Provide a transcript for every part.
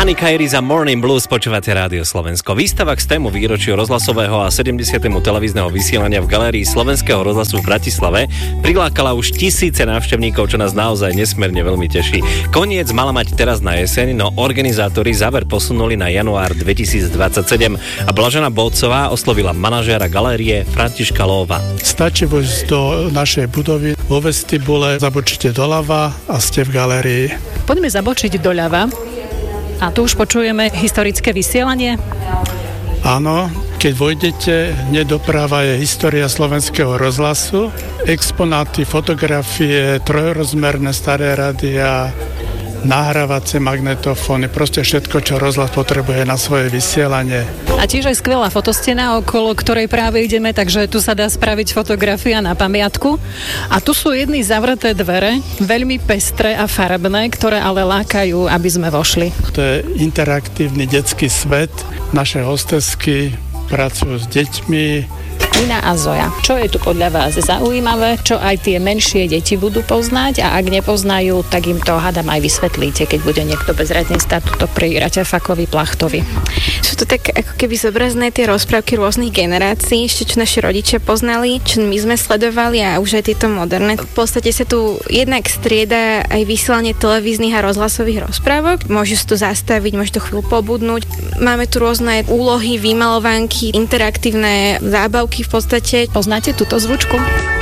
Monika Iris a Morning Blues, počúvate Rádio Slovensko. Výstava k 100. výročiu rozhlasového a 70. televízneho vysielania v galérii Slovenského rozhlasu v Bratislave prilákala už tisíce návštevníkov, čo nás naozaj nesmierne veľmi teší. Koniec mala mať teraz na jeseň, no organizátori záver posunuli na január 2027 a Blažena Bolcová oslovila manažéra galérie Františka Lóva. Stačí vojsť do našej budovy, vo vestibule zabočíte doľava a ste v galérii. Poďme zabočiť doľava. A tu už počujeme historické vysielanie? Áno, keď vojdete, hneď doprava je história slovenského rozhlasu, exponáty, fotografie, trojrozmerné staré rádia, nahrávacie magnetofóny, proste všetko, čo rozhlas potrebuje na svoje vysielanie. A tiež aj skvelá fotostena, okolo ktorej práve ideme, takže tu sa dá spraviť fotografia na pamiatku. A tu sú jedny zavreté dvere, veľmi pestré a farebné, ktoré ale lákajú, aby sme vošli. To je interaktívny detský svet. Naše hostesky pracujú s deťmi. Ina a Zoja, čo je tu podľa vás zaujímavé, čo aj tie menšie deti budú poznať a ak nepoznajú, tak im to hádam aj vysvetlíte, keď bude niekto bezradne stáť tuto pri Raťafakovi Plachtovi. Sú to tak ako keby zobrazené tie rozprávky rôznych generácií, ešte čo naši rodičia poznali, čo my sme sledovali a už aj tieto moderné. V podstate sa tu jednak strieda aj vysielanie televíznych a rozhlasových rozprávok. Môžu sa tu zastaviť, môžu tu chvíľu pobudnúť. Máme tu rôzne úlohy, vymalovanky, interaktívne zábavky v podstate. Poznáte túto zvučku?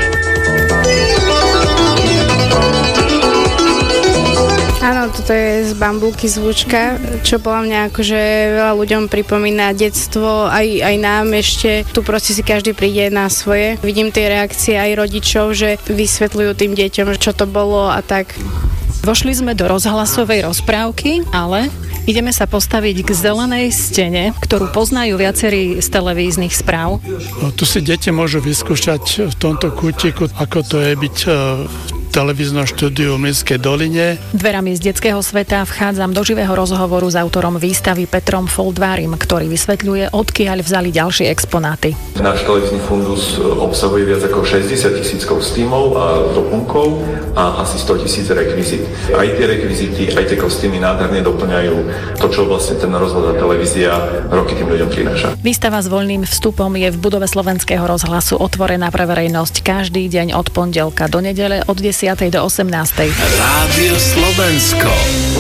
Áno, toto je z Bambulky zvučka, čo podľa mňa akože veľa ľuďom pripomína detstvo, aj nám ešte. Tu proste si každý príde na svoje. Vidím tie reakcie aj rodičov, že vysvetľujú tým deťom, čo to bolo a tak. Vošli sme do rozhlasovej rozprávky, ale ideme sa postaviť k zelenej stene, ktorú poznajú viacerí z televíznych správ. No, tu si deti môžu vyskúšať v tomto kútiku, ako to je byť v televíznom štúdiu v Mlynskej doline. Dverami z detského sveta vchádzam do živého rozhovoru s autorom výstavy Petrom Foldvárim, ktorý vysvetľuje, odkiaľ vzali ďalšie exponáty. Náš televízny fundus obsahuje viac ako 60 000 kostýmov a doplnkov a asi 100 000 rekvizit. Aj tie rekvizity, aj tie kostýmy nádherne doplňajú to, čo vlastne ten rozhlas a televízia roky tým ľuďom prináša. Výstava s voľným vstupom je v budove Slovenského rozhlasu otvorená pre verejnosť každý deň od pondelka do nedele od 10. do 18. Rádio Slovensko.